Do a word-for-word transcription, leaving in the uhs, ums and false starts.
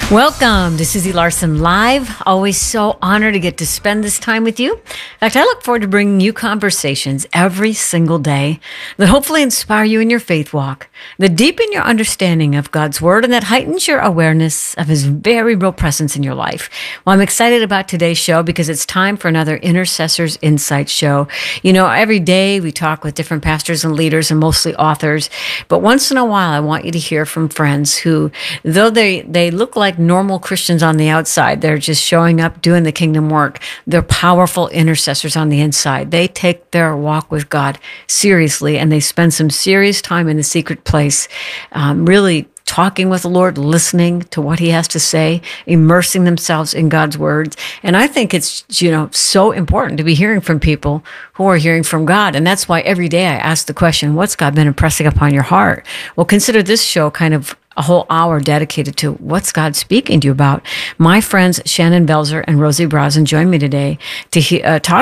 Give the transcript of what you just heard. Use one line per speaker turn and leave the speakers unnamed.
Welcome to Susie Larson Live. Always so honored to get to spend this time with you. In fact, I look forward to bringing you conversations every single day that hopefully inspire you in your faith walk, that deepen your understanding of God's Word, and that heightens your awareness of His very real presence in your life. Well, I'm excited about today's show because it's time for another Intercessors Insight show. You know, every day we talk with different pastors and leaders and mostly authors, but once in a while I want you to hear from friends who, though they, they look like normal Christians on the outside, they're just showing up, doing the kingdom work. They're powerful intercessors on the inside. They take their walk with God seriously, and they spend some serious time in the secret place, um, really talking with the Lord, listening to what He has to say, immersing themselves in God's words. And I think it's, you know, so important to be hearing from people who are hearing from God. And that's why every day I ask the question, what's God been impressing upon your heart? Well, consider this show kind of a whole hour dedicated to what's God speaking to you about. My friends Shannon Belzer and Rosie Brazen join me today to he, uh, talk